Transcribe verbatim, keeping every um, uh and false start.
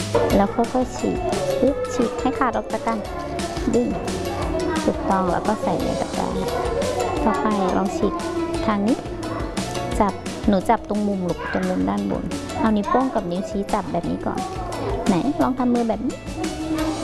แล้วค่อยๆฉีกปึ๊บฉีกให้ขาดออกจากกันดึงถูกต้องแล้วก็ใส่ในตะกร้าต่อไปลองฉีกทางนี้จับหนูจับตรงมุมหลุกตรงมุมด้านบนเอานิ้วโป้งกับนิ้วชี้จับแบบนี้ก่อนไหนลองทำมือแบบนี้